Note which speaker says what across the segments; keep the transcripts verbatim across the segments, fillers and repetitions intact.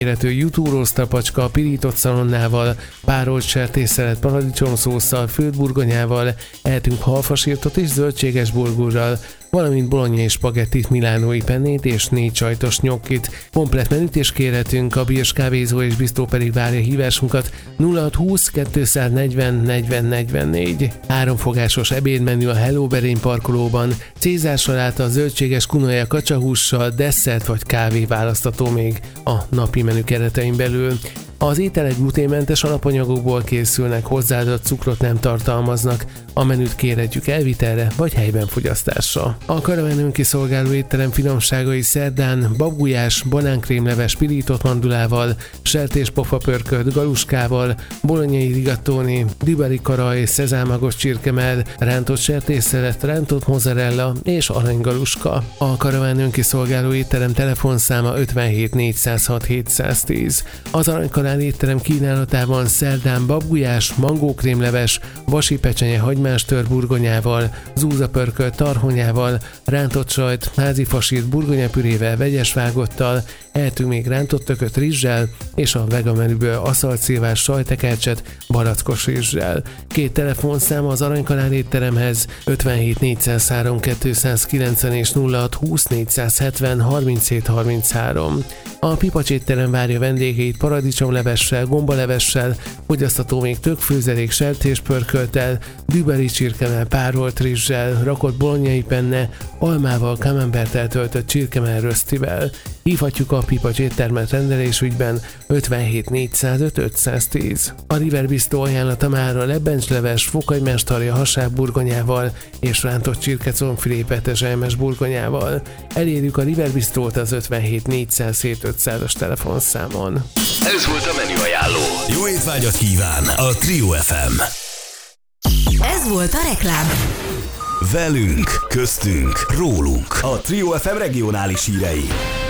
Speaker 1: Méretű jutúroz tapacska pirított szalonnával, párolt sertésszelet paradicsomszósszal, főtt burgonyával, eltünk halfasírtot és zöldséges burgurral, valamint bolonyai spagettit, milánói pennét és négy sajtos nyokkit. Komplett menüt is kérhetünk, a Birs kávézó és bisztró pedig várja hívásunkat nulla hat húsz kétszáznegyven negyven negyvennégy. Háromfogásos ebédmenü a Hello Berény parkolóban, Cézár saláta, zöldséges kunoja kacsahússal, desszert vagy kávé választható még a napi menü keretein belül. Az ételek gluténmentes alapanyagokból készülnek, hozzáadott cukrot nem tartalmaznak, a menüt kérhetjük elvitelre vagy helyben fogyasztásra. A Karaván önkiszolgáló étterem finomságai szerdán babgulyás, banánkrémleves pirított mandulával, sertéspofa pörkölt galuskával, bolonyai rigatoni, diberi kara és szezámagos csirkemell, rántott sertésszelet, rántott mozzarella és aranygaluska. A Karaván önkiszolgáló étterem telefonszáma ötvenhét négyszázhat hétszáztíz. Az Aranykanál étterem kínálatában szerdán babgulyás, mangókrémleves, vasi pecsenye hagymástör burgonyával, zúzapörkölt tarhonyával, rántott sajt, házi fasírt burgonyapürével, vegyes vágottal, eltünk még rántott tököt rizssel és a vega menüből aszalt szilvás sajtekercset barackos rizssel. Két telefonszám az Aranykanál étteremhez ötvenhét négyszázhárom kétszázkilencven és nulla hat húsz négyszázhetven harminchét harminchárom. A Pipacs étterem várja vendégeit paradicsomlevessel, gombalevessel, fogyasztható még tökfőzelék sertéspörkölttel, düberi csirkemell párolt rizssel, rakott bolonyai penne, almával, camemberttel töltött csirkemell rösztivel. Hívhatjuk a Pipacs éttermet rendelésügyben ötvenhét négyszázöt ötszáztíz. A River Bistro ajánlata már a lebbencsleves, fokhagymás tarja hasáb burgonyával és rántott csirkecombfilé petezselmes burgonyával. Elérjük a River Bistrót az ötvenhét négyszázhét ötszázas telefonszámon.
Speaker 2: Ez volt a menü ajánló. Jó étvágyat kíván a Trio ef em.
Speaker 3: Ez volt a reklám.
Speaker 2: Velünk, köztünk, rólunk. A Trio ef em regionális hírei.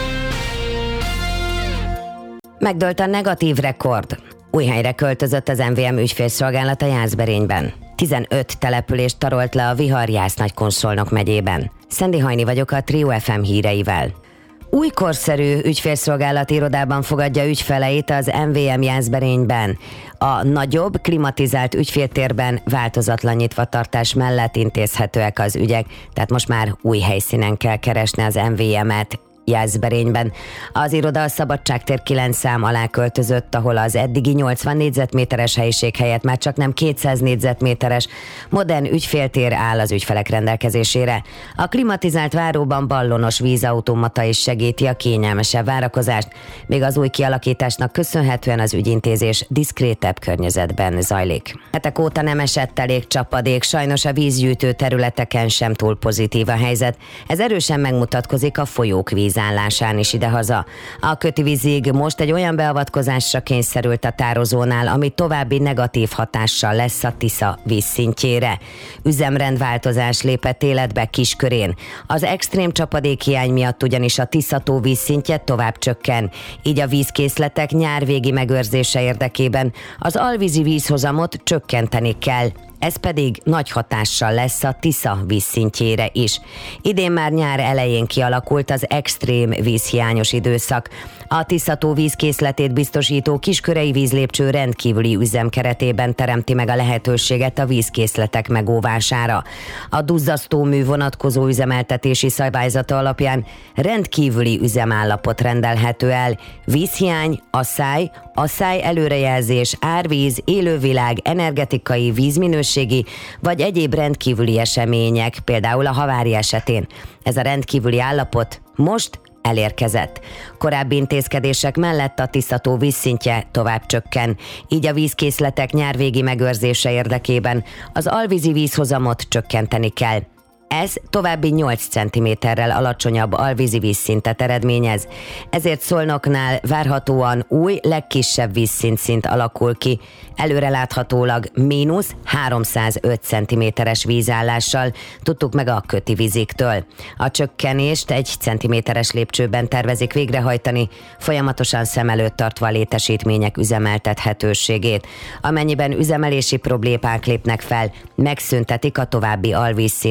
Speaker 4: Megdőlt a negatív rekord. Új helyre költözött az em vé em ügyfélszolgálata Jászberényben. tizenöt települést tarolt le a vihar Jász-Nagykun-Szolnok megyében. Szendi Hajni vagyok a Trio ef em híreivel. Új korszerű ügyfélszolgálati irodában fogadja ügyfeleit az em vé em Jászberényben. A nagyobb, klimatizált ügyféltérben változatlan nyitvatartás mellett intézhetőek az ügyek, tehát most már új helyszínen kell keresni az em vé emet. Jászberényben. Az iroda a Szabadságtér kilenc szám alá költözött, ahol az eddigi nyolcvan négyzetméteres helyiség helyett már csak nem kétszáz négyzetméteres modern ügyféltér áll az ügyfelek rendelkezésére. A klimatizált váróban ballonos vízautomata is segíti a kényelmesebb várakozást, még az új kialakításnak köszönhetően az ügyintézés diszkrétebb környezetben zajlik. Hetek óta nem esett elég csapadék, sajnos a vízgyűjtő területeken sem túl pozitív a helyzet. Ez erősen megmutatkozik a folyók vízállásán is idehaza. A Kötivízig most egy olyan beavatkozásra kényszerült a tározónál, ami további negatív hatással lesz a Tisza vízszintjére. Üzemrendváltozás lépett életbe Kiskörén. Az extrém csapadékhiány miatt ugyanis a Tisza-tó vízszintje tovább csökken, így a vízkészletek nyárvégi megőrzése érdekében az alvízi vízhozamot csökkenteni kell. Ez pedig nagy hatással lesz a Tisza vízszintjére is. Idén már nyár elején kialakult az extrém vízhiányos időszak. A Tisza-tó vízkészletét biztosító Kiskörei vízlépcső rendkívüli üzem keretében teremti meg a lehetőséget a vízkészletek megóvására. A duzzasztómű vonatkozó üzemeltetési szabályzata alapján rendkívüli üzemállapot rendelhető el. Vízhiány, asszály, asszály előrejelzés, árvíz, élővilág, energetikai, vízminőségi vagy egyéb rendkívüli események, például a havária esetén. Ez a rendkívüli állapot most elérkezett. Korábbi intézkedések mellett a Tisza-tó vízszintje tovább csökken, így a vízkészletek nyárvégi megőrzése érdekében az alvízi vízhozamot csökkenteni kell. Ez további nyolc centiméterrel alacsonyabb alvízi vízszintet eredményez, ezért Szolnoknál várhatóan új, legkisebb vízszintszint alakul ki, előreláthatólag mínusz háromszázöt centiméteres vízállással, tudtuk meg a Kötivíziktől. A csökkenést egy centiméteres lépcsőben tervezik végrehajtani, folyamatosan szem előtt tartva a létesítmények üzemeltethetőségét. Amennyiben üzemelési problémák lépnek fel, megszüntetik a további alvízszint csökkentést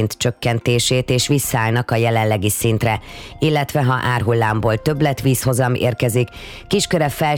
Speaker 4: csökkentését és visszaállnak a jelenlegi szintre, illetve ha árhullámból többletvízhozam érkezik, Kisköre